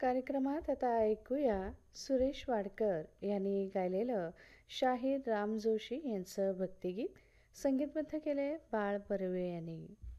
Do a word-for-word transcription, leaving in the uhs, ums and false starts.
कार्यक्रमात आता ऐकूया सुरेश वाडकर यांनी गायलेलं शाहीर राम जोशी यांचं भक्तिगीत. संगीतबद्ध केले बाळ बर्वे यांनी.